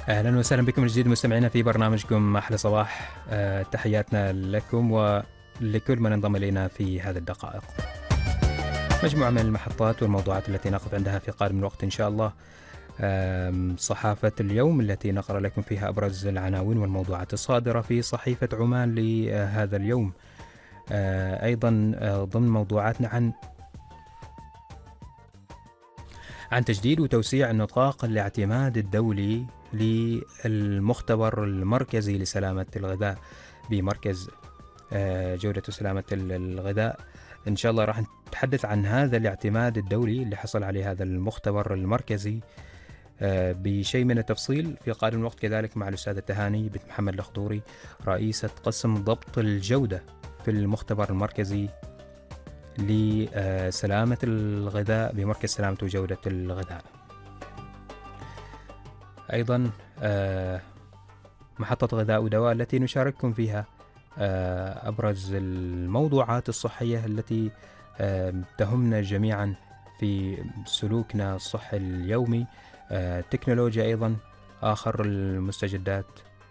أهلا وسهلا بكم من جديد مستمعينا في برنامجكم أحلى صباح. تحياتنا لكم ولكل من انضم إلينا في هذه الدقائق. مجموعة من المحطات والموضوعات التي نقف عندها في قادم الوقت إن شاء الله. صحافة اليوم التي نقرأ لكم فيها أبرز العناوين والموضوعات الصادرة في صحيفة عمان لهذا اليوم. أيضا ضمن موضوعاتنا عن تجديد وتوسيع النطاق الاعتماد الدولي للمختبر المركزي لسلامة الغذاء بمركز جودة وسلامة الغذاء. إن شاء الله راح نتحدث عن هذا الاعتماد الدولي اللي حصل عليه هذا المختبر المركزي بشيء من التفصيل في قادم الوقت، كذلك مع الأستاذة تهاني بنت محمد الخضوري رئيسة قسم ضبط الجودة في المختبر المركزي لسلامة الغذاء بمركز سلامة وجودة الغذاء. أيضا محطة غذاء ودواء التي نشارككم فيها أبرز الموضوعات الصحية التي تهمنا جميعا في سلوكنا الصحي اليومي. تكنولوجيا أيضا آخر المستجدات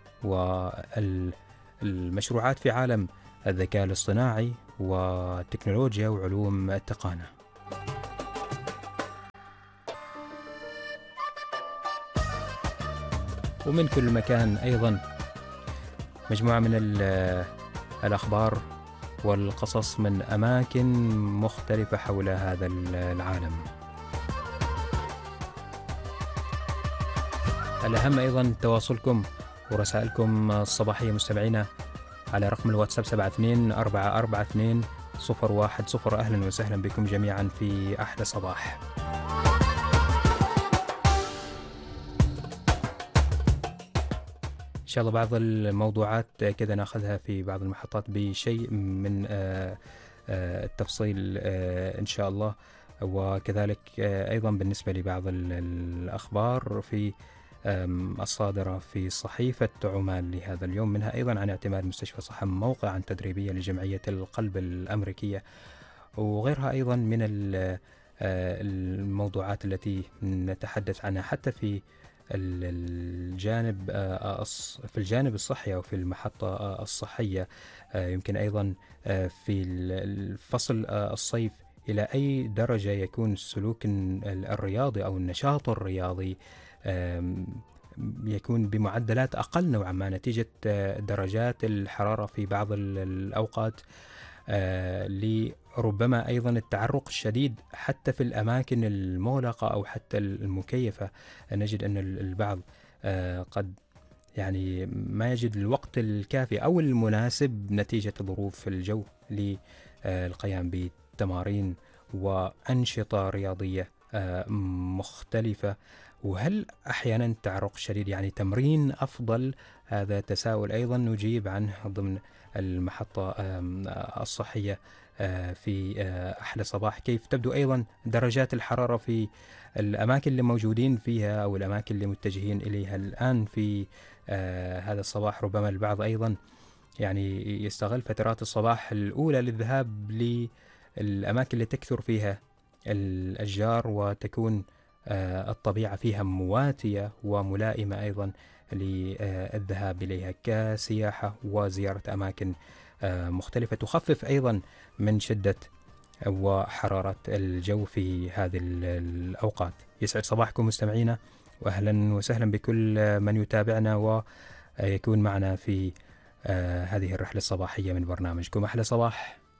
والمشروعات في عالم الذكاء الاصطناعي وتكنولوجيا وعلوم التقانة. ومن كل مكان أيضا مجموعة من الأخبار والقصص من أماكن مختلفة حول هذا العالم. الأهم أيضا تواصلكم ورسائلكم الصباحية مستمعينا على رقم الواتساب 7244201010. أهلا وسهلا بكم جميعا في أحلى صباح. إن شاء الله بعض الموضوعات كذا ناخذها في بعض المحطات بشيء من التفصيل إن شاء الله، وكذلك أيضا بالنسبة لبعض الأخبار في الصادرة في صحيفة عمان لهذا اليوم، منها أيضا عن اعتماد مستشفى صحم موقعا تدريبيا لجمعية القلب الأمريكية، وغيرها أيضا من الموضوعات التي نتحدث عنها حتى في في الجانب الصحي أو في المحطة الصحية. يمكن أيضا في الفصل الصيف إلى أي درجة يكون السلوك الرياضي أو النشاط الرياضي يكون بمعدلات أقل نوعا ما نتيجة درجات الحرارة في بعض الأوقات، لربما أيضا التعرق الشديد حتى في الأماكن المغلقة أو حتى المكيفة. نجد أن البعض قد يعني ما يجد الوقت الكافي أو المناسب نتيجة ظروف الجو للقيام بتمارين وأنشطة رياضية مختلفة. وهل أحيانا تعرق شديد يعني تمرين أفضل؟ هذا تساؤل أيضا نجيب عنه ضمن المحطة الصحية في أحلى صباح. كيف تبدو أيضا درجات الحرارة في الأماكن اللي موجودين فيها أو الأماكن اللي متجهين إليها الآن في هذا الصباح؟ ربما البعض أيضا يعني يستغل فترات الصباح الأولى للذهاب للأماكن اللي تكثر فيها الأشجار وتكون الطبيعة فيها مواتية وملائمة أيضا للذهاب إليها كسياحة وزيارة أماكن مختلفة تخفف أيضا من شدة وحرارة الجو في هذه الأوقات. يسعد صباحكم مستمعينا، وأهلا وسهلا بكل من يتابعنا ويكون معنا في هذه الرحلة الصباحية من برنامجكم أحلى صباح